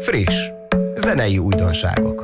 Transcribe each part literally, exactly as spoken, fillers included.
Friss, zenei újdonságok.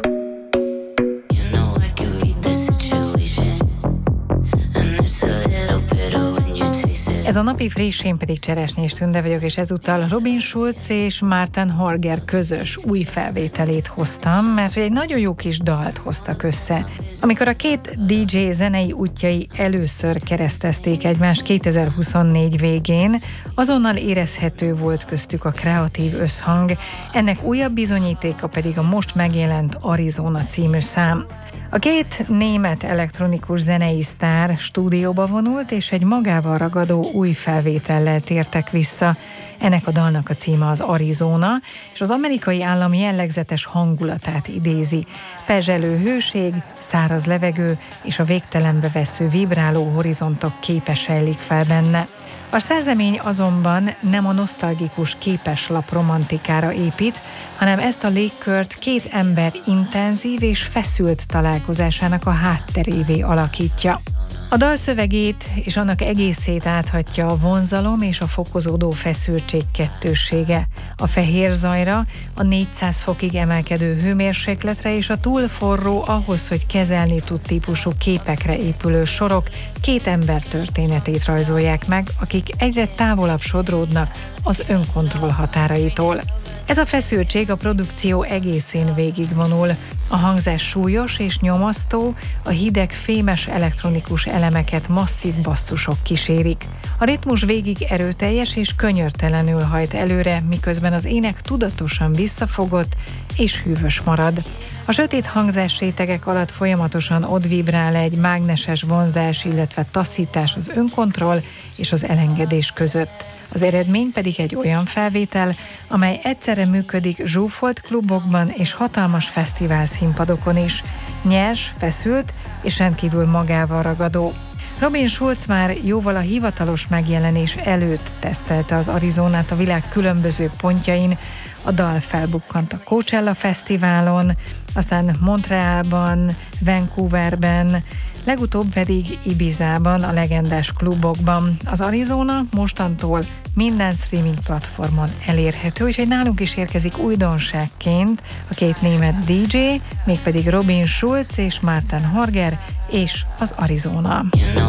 Ez a napi friss, én pedig Cseresnyés Tünde vagyok, és ezúttal Robin Schulz és Martin Harger közös új felvételét hoztam, mert egy nagyon jó kis dalt hoztak össze. Amikor a két dé dzsé zenei útjai először keresztezték egymást kétezer-huszonnégy végén, azonnal érezhető volt köztük a kreatív összhang, ennek újabb bizonyítéka pedig a most megjelent Arizona című szám. A két német elektronikus zenei sztár stúdióba vonult, és egy magával ragadó új felvétellel tértek vissza. Ennek a dalnak a címe az Arizona, és az amerikai állam jellegzetes hangulatát idézi. Pezselő hőség, száraz levegő és a végtelenbe vesző vibráló horizontok képe sejlik fel benne. A szerzemény azonban nem a nosztalgikus képeslap romantikára épít, hanem ezt a légkört két ember intenzív és feszült találkozásának a hátterévé alakítja. A dal szövegét és annak egészét áthatja a vonzalom és a fokozódó feszültség kettőssége. A fehér zajra, a négyszáz fokig emelkedő hőmérsékletre és a túl forró ahhoz, hogy kezelni tud típusú képekre épülő sorok két ember történetét rajzolják meg, akik egyre távolabb sodródnak az önkontroll határaitól. Ez a feszültség a produkció egészén végigvonul. A hangzás súlyos és nyomasztó, a hideg, fémes elektronikus elemeket masszív basszusok kísérik. A ritmus végig erőteljes és könyörtelenül hajt előre, miközben az ének tudatosan visszafogott és hűvös marad. A sötét hangzásrétegek alatt folyamatosan ott vibrál egy mágneses vonzás, illetve taszítás az önkontroll és az elengedés között. Az eredmény pedig egy olyan felvétel, amely egyszerre működik zsúfolt klubokban és hatalmas fesztivál színpadokon is. Nyers, feszült és rendkívül magával ragadó. Robin Schulz már jóval a hivatalos megjelenés előtt tesztelte az Arizonát a világ különböző pontjain. A dal felbukkant a Coachella Fesztiválon, aztán Montrealban, Vancouverben, legutóbb pedig Ibizában, a legendás klubokban. Az Arizona mostantól minden streaming platformon elérhető, úgyhogy nálunk is érkezik újdonságként a két német dé dzsé, mégpedig Robin Schulz és Martin Harger és az Arizona.